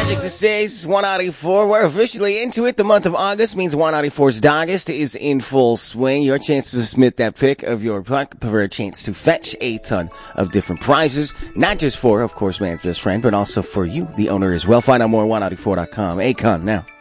Magic to say, it's 194. We're officially into it. The month of August means 194's Dogust is in full swing. Your chance to submit that pick of your preferred chance to fetch a ton of different prizes. Not just for, of course, man's best friend, but also for you, the owner as well. Find out more at 194.com. Akon now.